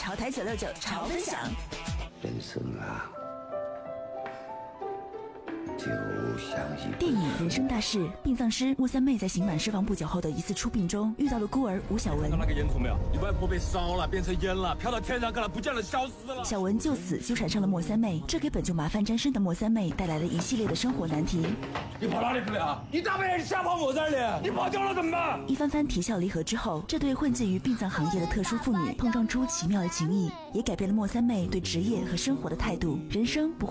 潮台969潮分享。 人生啊，就像一电影《人生大事》，殡葬师莫三妹在刑满释放不久后的一次出殡中，遇到了孤儿吴小文。 看到那个烟囱没有？你外婆被烧了，变成烟了，飘到天上去了，不见了，消失了。 小文就此纠缠上了莫三妹，这给本就麻烦沾身的莫三妹带来了一系列的生活难题。 你跑哪里去了？你大半夜瞎跑我这里，你跑掉了怎么办？ 一番番啼笑离合之后，这对混迹于殡葬行业的特殊妇女碰撞出奇妙的情谊，也改变了莫三妹对职业和生活的态度。人生不